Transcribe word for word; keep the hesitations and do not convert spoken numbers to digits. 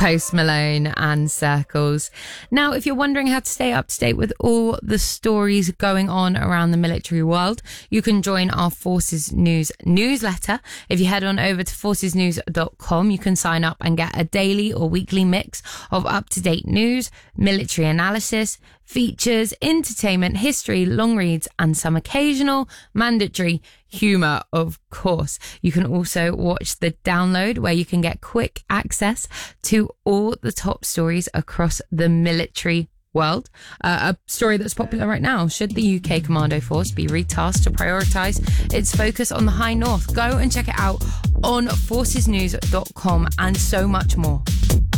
Post Malone and Circles. Now, if you're wondering how to stay up to date with all the stories going on around the military world, you can join our Forces News newsletter. If you head on over to forces news dot com, you can sign up and get a daily or weekly mix of up-to-date news, military analysis, features, entertainment, history, long reads, and some occasional mandatory humour, of course. You can also watch the download, where you can get quick access to all the top stories across the military world. Uh, a story that's popular right now: should the U K Commando Force be retasked to prioritise its focus on the High North? Go and check it out on forces news dot com, and so much more.